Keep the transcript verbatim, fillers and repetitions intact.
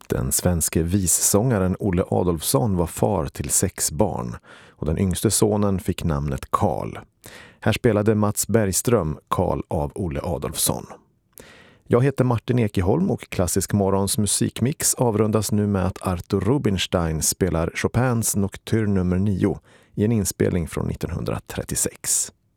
Den svenske vissångaren Olle Adolphson var far till sex barn och den yngste sonen fick namnet Karl. Här spelade Mats Bergström Karl av Olle Adolphson. Jag heter Martin Ekeholm och Klassisk Morgons musikmix avrundas nu med att Arthur Rubinstein spelar Chopins Nocturne nummer nio i en inspelning från nittonhundratrettiosex.